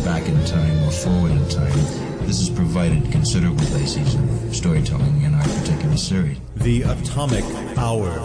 back in time or forward in time. This has provided considerable bases of storytelling in our particular series. The Atomic Hour.